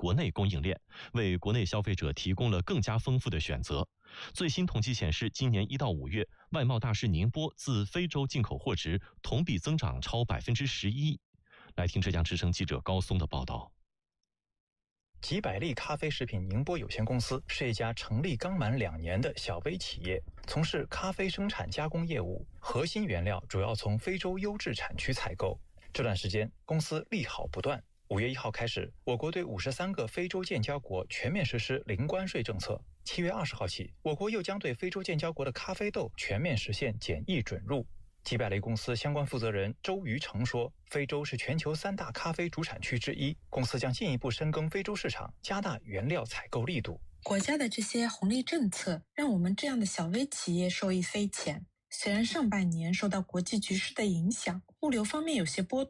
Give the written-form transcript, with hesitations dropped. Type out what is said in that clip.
国内供应链，为国内消费者提供了更加丰富的选择。最新统计显示，今年1到5月，外贸大师宁波自非洲进口货值同比增长超11%。来听浙江之声记者高松的报道。 几百利咖啡食品宁波有限公司是一家成立刚满2年的小微企业，从事咖啡生产加工业务，核心原料主要从非洲优质产区采购。这段时间，公司利好不断。5月1号开始，我国对53个非洲建交国全面实施零关税政策。7月20号起，我国又将对非洲建交国的咖啡豆全面实现检疫准入。几百类公司相关负责人周瑜成说，非洲是全球3大咖啡主产区之一，公司将进一步深耕非洲市场，加大原料采购力度。 国家的这些红利政策让我们这样的小微企业受益匪浅。虽然上半年受到国际局势的影响，物流方面有些波动，